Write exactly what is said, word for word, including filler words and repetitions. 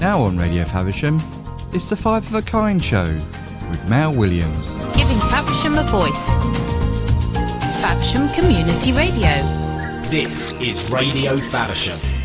Now on Radio Faversham, it's the Five of a Kind show with Mel Williams. Giving Faversham a voice. Faversham Community Radio. This is Radio Faversham.